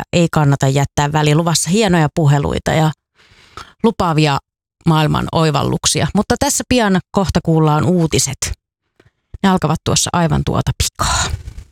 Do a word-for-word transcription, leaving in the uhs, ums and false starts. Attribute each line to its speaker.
Speaker 1: ei kannata jättää väliluvassa. Hienoja puheluita ja lupaavia maailman oivalluksia. Mutta tässä pian kohta kuullaan uutiset. Ne alkavat tuossa aivan tuota pikaa.